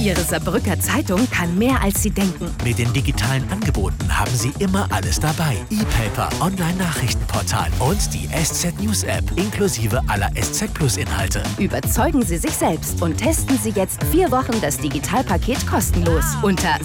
Ihre Saarbrücker Zeitung kann mehr, als Sie denken. Mit den digitalen Angeboten haben Sie immer alles dabei. E-Paper, Online-Nachrichtenportal und die SZ News App inklusive aller SZ Plus Inhalte. Überzeugen Sie sich selbst und testen Sie jetzt 4 Wochen das Digitalpaket kostenlos unter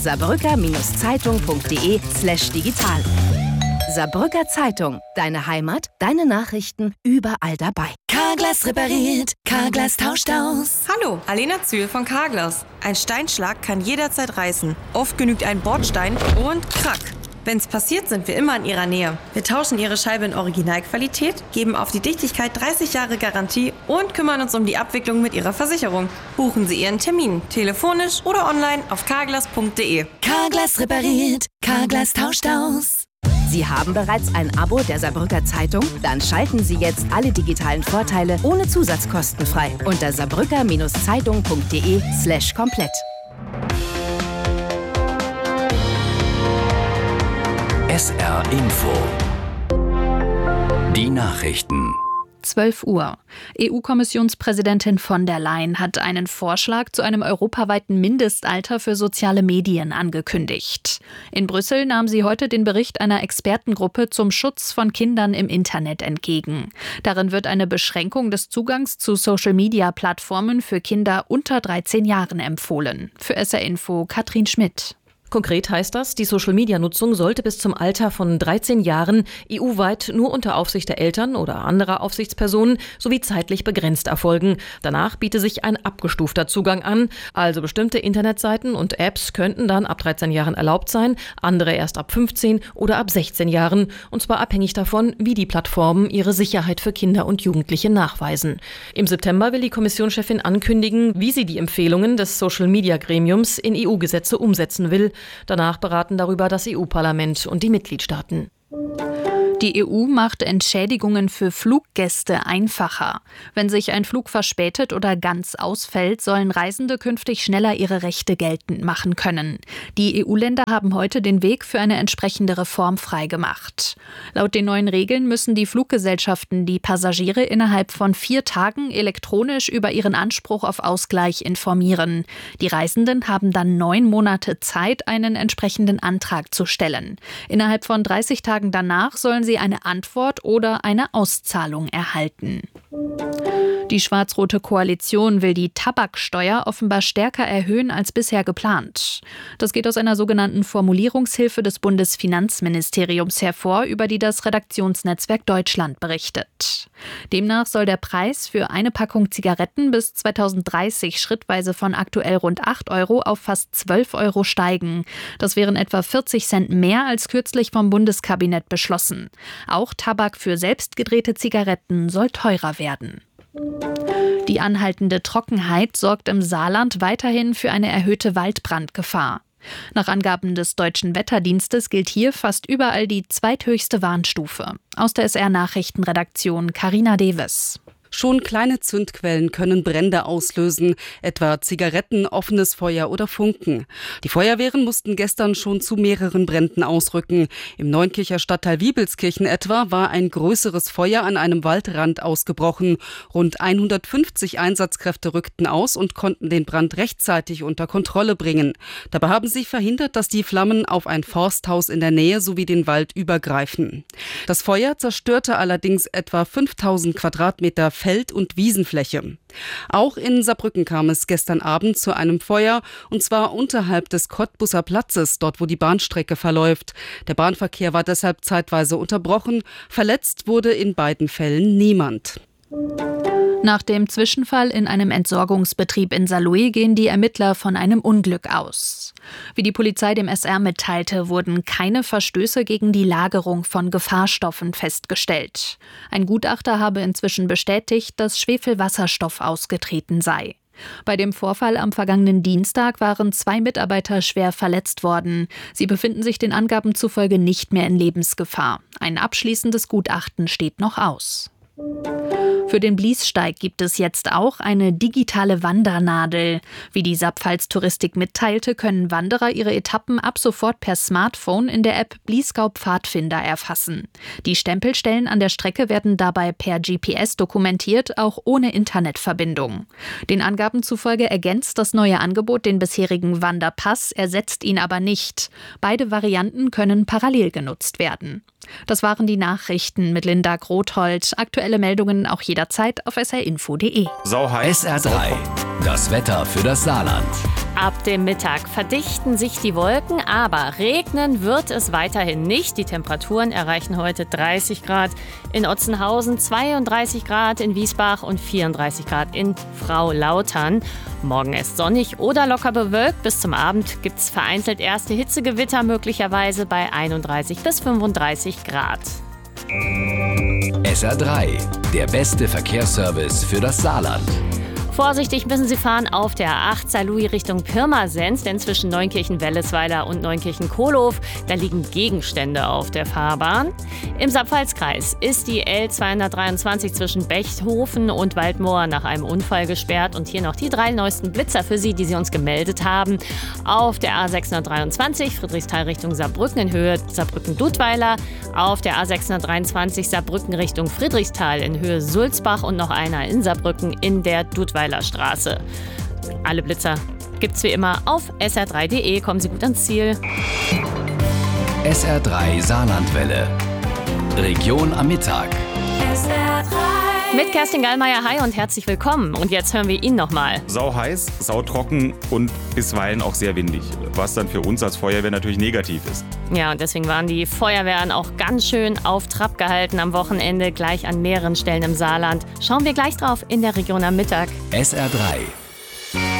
saarbrücker-zeitung.de/digital. Saarbrücker Zeitung. Deine Heimat, deine Nachrichten, überall dabei. Carglass repariert, Carglass tauscht aus. Hallo, Alena Zühl von Carglass. Ein Steinschlag kann jederzeit reißen. Oft genügt ein Bordstein und krack. Wenn's passiert, sind wir immer in Ihrer Nähe. Wir tauschen Ihre Scheibe in Originalqualität, geben auf die Dichtigkeit 30 Jahre Garantie und kümmern uns um die Abwicklung mit Ihrer Versicherung. Buchen Sie Ihren Termin, telefonisch oder online auf carglass.de. Carglass repariert, Carglass tauscht aus. Sie haben bereits ein Abo der Saarbrücker Zeitung? Dann schalten Sie jetzt alle digitalen Vorteile ohne Zusatzkosten frei unter saarbrücker-zeitung.de/komplett. SR Info. Die Nachrichten. 12 Uhr. EU-Kommissionspräsidentin von der Leyen hat einen Vorschlag zu einem europaweiten Mindestalter für soziale Medien angekündigt. In Brüssel nahm sie heute den Bericht einer Expertengruppe zum Schutz von Kindern im Internet entgegen. Darin wird eine Beschränkung des Zugangs zu Social-Media-Plattformen für Kinder unter 13 Jahren empfohlen. Für SR Info Katrin Schmidt. Konkret heißt das, die Social-Media-Nutzung sollte bis zum Alter von 13 Jahren EU-weit nur unter Aufsicht der Eltern oder anderer Aufsichtspersonen sowie zeitlich begrenzt erfolgen. Danach biete sich ein abgestufter Zugang an, also bestimmte Internetseiten und Apps könnten dann ab 13 Jahren erlaubt sein, andere erst ab 15 oder ab 16 Jahren, und zwar abhängig davon, wie die Plattformen ihre Sicherheit für Kinder und Jugendliche nachweisen. Im September will die Kommissionschefin ankündigen, wie sie die Empfehlungen des Social-Media-Gremiums in EU-Gesetze umsetzen will. Danach beraten darüber das EU-Parlament und die Mitgliedstaaten. Die EU macht Entschädigungen für Fluggäste einfacher. Wenn sich ein Flug verspätet oder ganz ausfällt, sollen Reisende künftig schneller ihre Rechte geltend machen können. Die EU-Länder haben heute den Weg für eine entsprechende Reform freigemacht. Laut den neuen Regeln müssen die Fluggesellschaften die Passagiere innerhalb von 4 Tagen elektronisch über ihren Anspruch auf Ausgleich informieren. Die Reisenden haben dann 9 Monate Zeit, einen entsprechenden Antrag zu stellen. Innerhalb von 30 Tagen danach sollen sie eine Antwort oder eine Auszahlung erhalten. Die schwarz-rote Koalition will die Tabaksteuer offenbar stärker erhöhen als bisher geplant. Das geht aus einer sogenannten Formulierungshilfe des Bundesfinanzministeriums hervor, über die das Redaktionsnetzwerk Deutschland berichtet. Demnach soll der Preis für eine Packung Zigaretten bis 2030 schrittweise von aktuell rund 8 € auf fast 12 € steigen. Das wären etwa 40 Cent mehr als kürzlich vom Bundeskabinett beschlossen. Auch Tabak für selbstgedrehte Zigaretten soll teurer werden. Die anhaltende Trockenheit sorgt im Saarland weiterhin für eine erhöhte Waldbrandgefahr. Nach Angaben des Deutschen Wetterdienstes gilt hier fast überall die zweithöchste Warnstufe. Aus der SR-Nachrichtenredaktion Carina Deves. Schon kleine Zündquellen können Brände auslösen, etwa Zigaretten, offenes Feuer oder Funken. Die Feuerwehren mussten gestern schon zu mehreren Bränden ausrücken. Im Neunkircher Stadtteil Wiebelskirchen etwa war ein größeres Feuer an einem Waldrand ausgebrochen. Rund 150 Einsatzkräfte rückten aus und konnten den Brand rechtzeitig unter Kontrolle bringen. Dabei haben sie verhindert, dass die Flammen auf ein Forsthaus in der Nähe sowie den Wald übergreifen. Das Feuer zerstörte allerdings etwa 5000 Quadratmeter Feld- und Wiesenfläche. Auch in Saarbrücken kam es gestern Abend zu einem Feuer, und zwar unterhalb des Cottbuser Platzes, dort wo die Bahnstrecke verläuft. Der Bahnverkehr war deshalb zeitweise unterbrochen. Verletzt wurde in beiden Fällen niemand. Nach dem Zwischenfall in einem Entsorgungsbetrieb in Saarlouis gehen die Ermittler von einem Unglück aus. Wie die Polizei dem SR mitteilte, wurden keine Verstöße gegen die Lagerung von Gefahrstoffen festgestellt. Ein Gutachter habe inzwischen bestätigt, dass Schwefelwasserstoff ausgetreten sei. Bei dem Vorfall am vergangenen Dienstag waren 2 Mitarbeiter schwer verletzt worden. Sie befinden sich den Angaben zufolge nicht mehr in Lebensgefahr. Ein abschließendes Gutachten steht noch aus. Für den Bliessteig gibt es jetzt auch eine digitale Wandernadel. Wie die Saarpfalz Touristik mitteilte, können Wanderer ihre Etappen ab sofort per Smartphone in der App Bliesgau Pfadfinder erfassen. Die Stempelstellen an der Strecke werden dabei per GPS dokumentiert, auch ohne Internetverbindung. Den Angaben zufolge ergänzt das neue Angebot den bisherigen Wanderpass, ersetzt ihn aber nicht. Beide Varianten können parallel genutzt werden. Das waren die Nachrichten mit Linda Grothold. Aktuelle Meldungen auch jederzeit auf srinfo.de. SR3, das Wetter für das Saarland. Ab dem Mittag verdichten sich die Wolken, aber regnen wird es weiterhin nicht. Die Temperaturen erreichen heute 30 Grad in Otzenhausen, 32 Grad in Wiesbach und 34 Grad in Frau-Lautern. Morgen ist sonnig oder locker bewölkt. Bis zum Abend gibt es vereinzelt erste Hitzegewitter, möglicherweise bei 31 bis 35 Grad. SR3, der beste Verkehrsservice für das Saarland. Vorsichtig müssen Sie fahren auf der A8 Saarlouis Richtung Pirmasens, denn zwischen Neunkirchen-Wellesweiler und Neunkirchen-Kohlhof, da liegen Gegenstände auf der Fahrbahn. Im Saarpfalzkreis ist die L223 zwischen Bechthofen und Waldmoor nach einem Unfall gesperrt. Und hier noch die 3 neuesten Blitzer für Sie, die Sie uns gemeldet haben. Auf der A623 Friedrichsthal Richtung Saarbrücken in Höhe Saarbrücken-Dudweiler. Auf der A623 Saarbrücken Richtung Friedrichsthal in Höhe Sulzbach und noch einer in Saarbrücken in der Dudweiler Straße. Alle Blitzer gibt's wie immer auf sr3.de. Kommen Sie gut ans Ziel. SR3 Saarlandwelle. Region am Mittag. SR3. Mit Kerstin Gallmeier, hi und herzlich willkommen. Und jetzt hören wir ihn nochmal. Sau heiß, sau trocken und bisweilen auch sehr windig. Was dann für uns als Feuerwehr natürlich negativ ist. Ja, und deswegen waren die Feuerwehren auch ganz schön auf Trab gehalten am Wochenende, gleich an mehreren Stellen im Saarland. Schauen wir gleich drauf in der Region am Mittag. SR3.